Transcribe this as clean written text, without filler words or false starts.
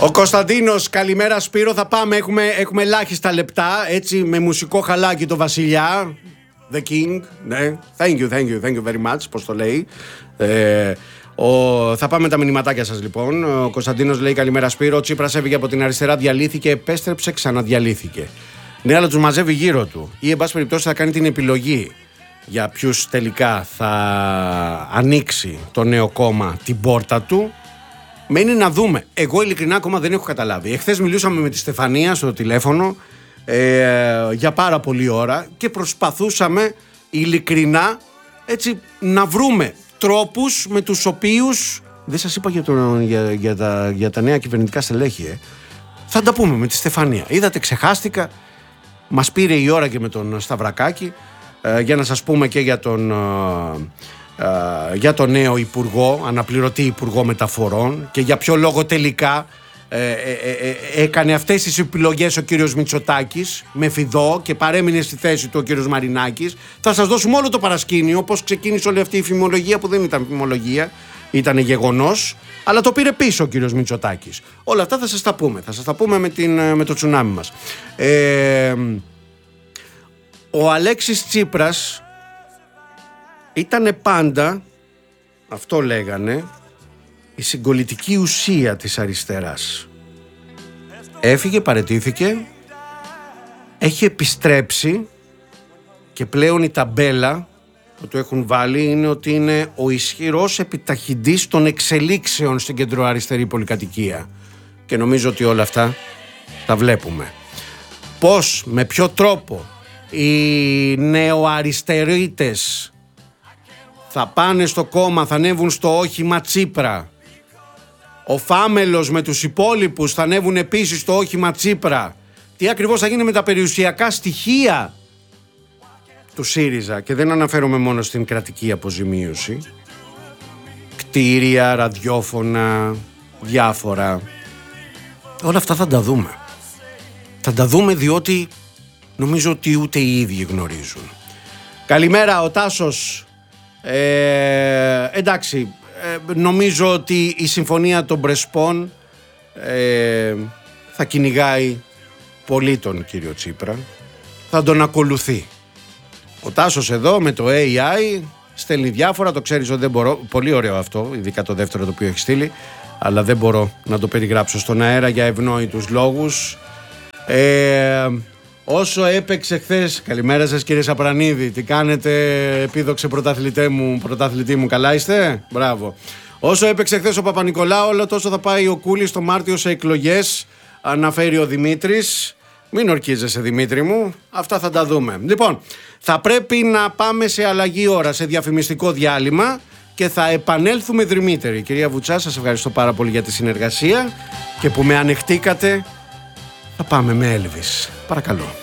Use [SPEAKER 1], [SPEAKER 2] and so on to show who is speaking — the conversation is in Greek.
[SPEAKER 1] Ο Κωνσταντίνος, καλημέρα Σπύρο. Θα πάμε, έχουμε ελάχιστα λεπτά. Έτσι, με μουσικό χαλάκι το Βασιλιά. The King. Ναι. Thank you very much. Πώς το λέει. Θα πάμε τα μηνυματάκια σας λοιπόν. Ο Κωνσταντίνος λέει: καλημέρα Σπύρο. Ο Τσίπρας έφυγε από την αριστερά, διαλύθηκε, επέστρεψε, ξαναδιαλύθηκε. Ναι, αλλά τους μαζεύει γύρω του. Ή εν πάση περιπτώσει θα κάνει την επιλογή για ποιους τελικά θα ανοίξει το νέο κόμμα την πόρτα του. Μένει να δούμε. Εγώ ειλικρινά ακόμα δεν έχω καταλάβει. Εχθές μιλούσαμε με τη Στεφανία στο τηλέφωνο για πάρα πολλή ώρα και προσπαθούσαμε ειλικρινά έτσι να βρούμε τρόπους με τους οποίους. Δεν σας είπα για τα νέα κυβερνητικά στελέχη. Θα τα πούμε με τη Στεφανία. Είδατε, ξεχάστηκα. Μας πήρε η ώρα και με τον Σταυρακάκη για να σας πούμε και για τον νέο υπουργό, αναπληρωτή υπουργό μεταφορών, και για ποιο λόγο τελικά έκανε αυτές τις επιλογές ο κύριος Μητσοτάκης με φιδό και παρέμεινε στη θέση του ο κύριος Μαρινάκης. Θα σας δώσουμε όλο το παρασκήνιο, πώς ξεκίνησε όλη αυτή η φημολογία, που δεν ήταν φημολογία, ήταν γεγονός, αλλά το πήρε πίσω ο κύριος Μητσοτάκης. Όλα αυτά θα σας τα πούμε. Θα σας τα πούμε με το τσουνάμι μας. Ο Αλέξης Τσίπρας ήτανε πάντα, αυτό λέγανε, η συγκολητική ουσία της αριστεράς. Έφυγε, παραιτήθηκε, έχει επιστρέψει και πλέον η ταμπέλα που του έχουν βάλει είναι ότι είναι ο ισχυρός επιταχυντής των εξελίξεων στην κεντροαριστερή πολυκατοικία. Και νομίζω ότι όλα αυτά τα βλέπουμε. Πώς, με ποιο τρόπο οι νεοαριστερίτες θα πάνε στο κόμμα, θα ανέβουν στο όχημα Τσίπρα. Ο Φάμελος με τους υπόλοιπους θα ανέβουν επίσης στο όχημα Τσίπρα. Τι ακριβώς θα γίνει με τα περιουσιακά στοιχεία του ΣΥΡΙΖΑ, και δεν αναφέρομαι μόνο στην κρατική αποζημίωση. Κτίρια, ραδιόφωνα, διάφορα. Όλα αυτά θα τα δούμε. Θα τα δούμε διότι νομίζω ότι ούτε οι ίδιοι γνωρίζουν. Καλημέρα, ο Τάσος. Εντάξει, νομίζω ότι η συμφωνία των Πρεσπών θα κυνηγάει πολύ τον κύριο Τσίπρα. Θα τον ακολουθεί. Ο Τάσος εδώ με το AI στέλνει διάφορα, το ξέρεις ότι δεν μπορώ. Πολύ ωραίο αυτό, ειδικά το δεύτερο το οποίο έχει στείλει, αλλά δεν μπορώ να το περιγράψω στον αέρα για ευνόητους λόγους. Όσο έπαιξε χθες, καλημέρα σας κύριε Σαπρανίδη, τι κάνετε επίδοξε πρωταθλητή μου, καλά είστε, μπράβο. Όσο έπαιξε χθες ο Παπα-Νικολάου, όλο τόσο θα πάει ο Κούλης το Μάρτιο σε εκλογές, αναφέρει ο Δημήτρης. Μην ορκίζεσαι Δημήτρη μου, αυτά θα τα δούμε. Λοιπόν, θα πρέπει να πάμε σε αλλαγή ώρα, σε διαφημιστικό διάλειμμα και θα επανέλθουμε δρυμύτεροι. Κυρία Βουτσά, σας ευχαριστώ πάρα πολύ για τη συνεργασία και που με ανεχτήκατε. Θα πάμε με Elvis, παρακαλώ.